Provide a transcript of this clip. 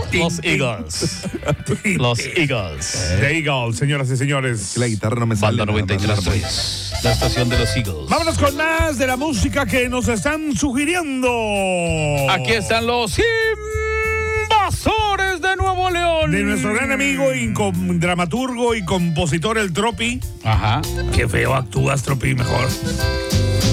Los Eagles. Los Eagles. The Eagles, señoras y señores. La guitarra no me sale. Banda 93.3. La estación de los Eagles. Vámonos con más de la música que nos están sugiriendo. Aquí están los Invasores de Nuevo León. De nuestro gran amigo y dramaturgo y compositor, el Tropi. Ajá. Qué feo actúas, Tropi, mejor.